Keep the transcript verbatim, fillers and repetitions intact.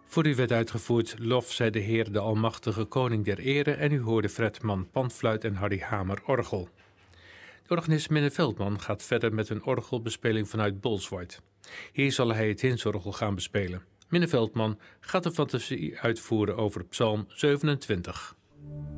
Voor u werd uitgevoerd Lof zij de Heer, de Almachtige Koning der Ere, en u hoorde Fred Mann panfluit en Harry Hamer orgel. De organist Minne Veldman gaat verder met een orgelbespeling vanuit Bolsward. Hier zal hij het Hinsorgel gaan bespelen. Minne Veldman gaat een fantasie uitvoeren over Psalm zevenentwintig.